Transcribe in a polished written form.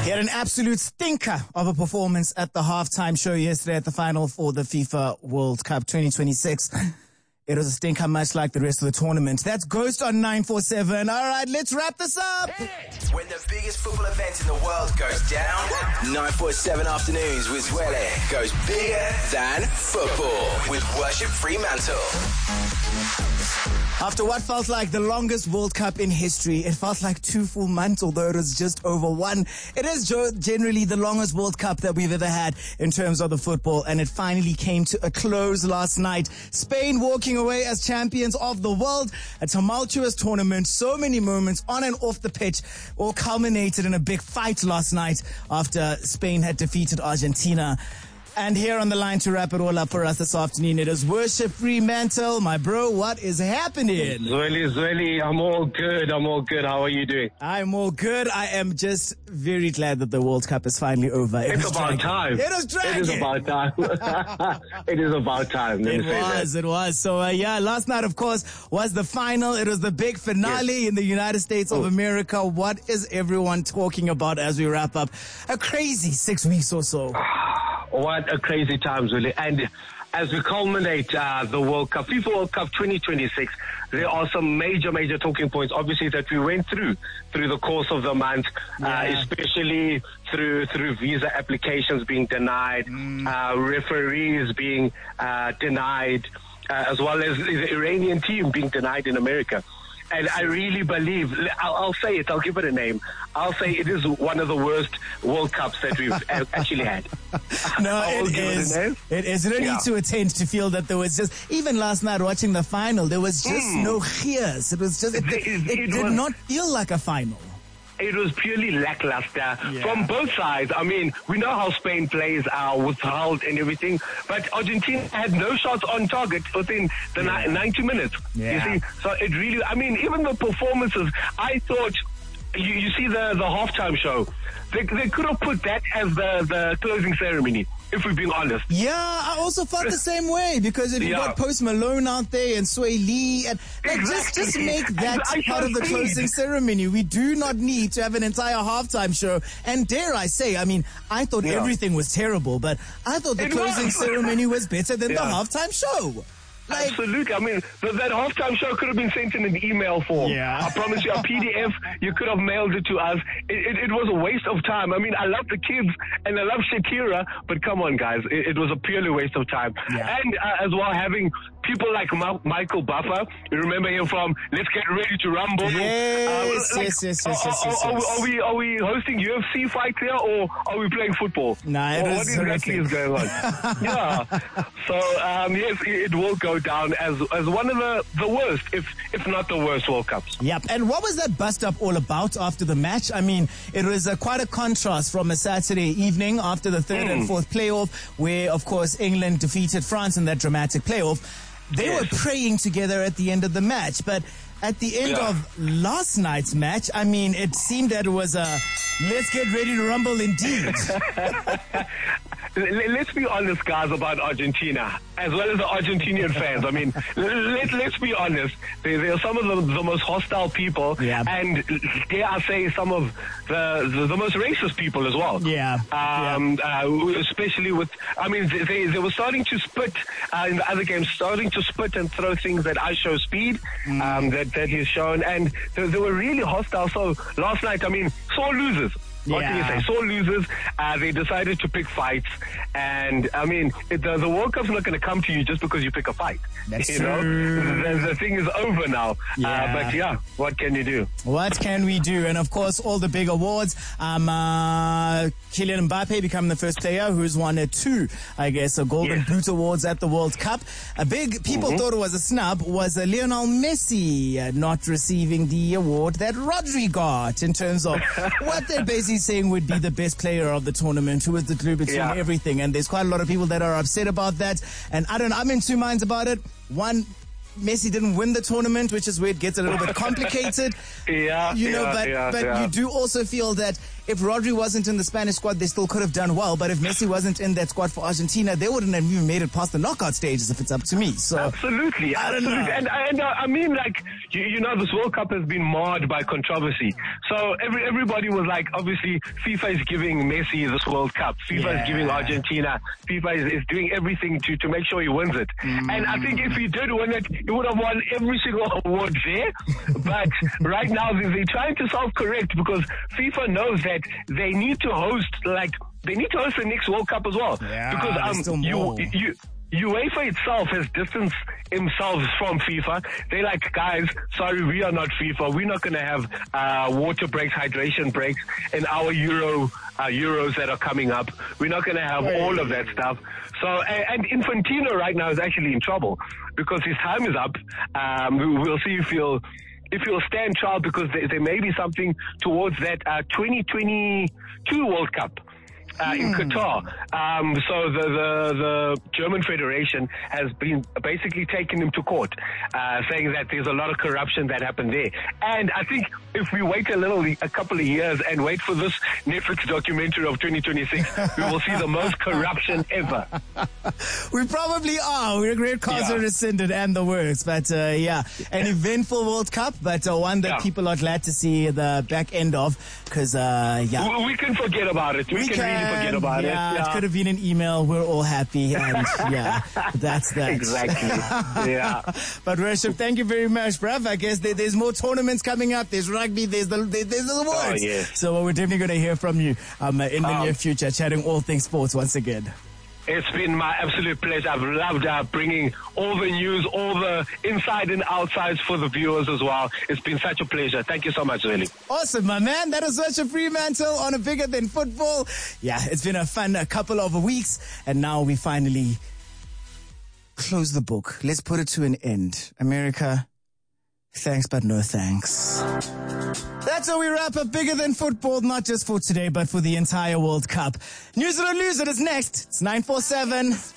He had an absolute stinker of a performance at the halftime show yesterday at the final for the FIFA World Cup 2026. It was a stinker much like the rest of the tournament. That's Ghost on 947. All right, let's wrap this up. When the biggest football event in the world goes down, 947 Afternoons with Zwele goes bigger than football with Worship Fremantle. After what felt like the longest World Cup in history, it felt like 2 full months, although it was just over 1. It is generally the longest World Cup that we've ever had in terms of the football, and it finally came to a close last night. Spain walking away as champions of the world. A tumultuous tournament, so many moments on and off the pitch, all culminated in a big fight last night after Spain had defeated Argentina. And here on the line to wrap it all up for us this afternoon, it is Worship Fremantle. My bro, what is happening? Zweli, I'm all good. How are you doing? I'm all good. I am just very glad that the World Cup is finally over. It's about time. It was dragging. It is about time. It is about time. It was. So, last night, of course, was the final. It was the big finale in the United States of America. What is everyone talking about as we wrap up a crazy 6 weeks or so? What a crazy time, really. And as we culminate the World Cup, FIFA World Cup 2026, there are some major talking points, obviously, that we went through the course of the month, especially through visa applications being denied, referees being denied, as well as the Iranian team being denied in America. And I really believe, I'll say it, I'll give it a name. I'll say it is one of the worst World Cups that we've actually had. No, it is. It is. You don't need to attend to feel that there was just, even last night watching the final, there was just no cheers. It was just, it did not feel like a final. It was purely lackluster from both sides. I mean, we know how Spain plays, withheld and everything, but Argentina had no shots on target within the 90 minutes. You see, so it really, I mean, even the performances, I thought, you see the halftime show, they could have put that as the closing ceremony, if we're being honest. Yeah, I also felt the same way, because if you got Post Malone out there and Sway Lee, and just make that part of the closing ceremony. We do not need to have an entire halftime show. And dare I say, I mean, I thought everything was terrible, but I thought the closing ceremony was better than the halftime show. Absolutely. I mean, that halftime show could have been sent in an email form. I promise you, a PDF, you could have mailed it to us. It was a waste of time. I mean, I love the kids and I love Shakira, but come on, guys. It was a purely waste of time. And as well, having people like Michael Buffer, you remember him from Let's Get Ready to Rumble. Yes. Are we hosting UFC fights here, or are we playing football? Nah, what exactly is going on? So, yes, it will go down as one of the worst, if not the worst World Cups. Yep. And what was that bust up all about after the match? I mean, it was quite a contrast from a Saturday evening after the third and fourth playoff, where, of course, England defeated France in that dramatic playoff. They were praying together at the end of the match, but at the end of last night's match, I mean, it seemed that it was a let's get ready to rumble indeed. Let's be honest, guys, about Argentina, as well as the Argentinian fans. I mean, let's be honest. They are some of the most hostile people, and dare I say, some of the most racist people as well. Especially with, I mean, they were starting to spit in the other games, starting to spit and throw things that I show speed, that he's shown, and they were really hostile. So last night, I mean, sore losers. What can you say? Sore losers. They decided to pick fights, and I mean, the World Cup's not going to come to you just because you pick a fight. That's true. The thing is over now. But what can you do? What can we do? And of course, all the big awards. Kylian Mbappe becoming the first player who's won 2, I guess, Golden Boot awards at the World Cup. A big people thought it was a snub was Lionel Messi not receiving the award that Rodri got in terms of what they're basically saying would be the best player of the tournament, who was the glue between everything. And there's quite a lot of people that are upset about that. And I'm in 2 minds about it. One, Messi didn't win the tournament, which is where it gets a little bit complicated. But you do also feel that if Rodri wasn't in the Spanish squad, they still could have done well. But if Messi wasn't in that squad for Argentina, they wouldn't have even made it past the knockout stages if it's up to me. So absolutely. And I mean, like, you know, this World Cup has been marred by controversy. So everybody was like, obviously, FIFA is giving Messi this World Cup. FIFA is giving Argentina. FIFA is doing everything to make sure he wins it. And I think if he did win it, he would have won every single award there. But right now, they're trying to self-correct because FIFA knows that they need to host, the next World Cup as well. Yeah, because UEFA itself has distanced themselves from FIFA. They're like, guys, sorry, we are not FIFA. We're not going to have water breaks, hydration breaks in our Euros that are coming up. We're not going to have all of that stuff. So, and Infantino right now is actually in trouble because his time is up. We'll see if he'll stand trial because there may be something towards that 2022 World Cup. In Qatar. So the German Federation has been basically taking him to court, saying that there's a lot of corruption that happened there. And I think if we wait a couple of years and wait for this Netflix documentary of 2026, we will see the most corruption ever. We probably are. We're great cause are rescinded and the works. But an eventful World Cup, but one that people are glad to see the back end of because, we can forget about it. We can really forget about it. It could have been an email. We're all happy. And that's that. Exactly. Yeah. But Worship, thank you very much, bruv. I guess there's more tournaments coming up. There's rugby. There's the awards. Oh, yes. So we're definitely going to hear from you in the near future, chatting all things sports once again. It's been my absolute pleasure. I've loved bringing all the news, all the inside and outsides for the viewers as well. It's been such a pleasure. Thank you so much, really. Awesome, my man. That is Worship Fremantle on a Bigger Than Football. Yeah, it's been a fun couple of weeks, and now we finally close the book. Let's put it to an end. America, thanks but no thanks. That's how we wrap up Bigger Than Football, not just for today, but for the entire World Cup. News It or Lose It is next. It's 947.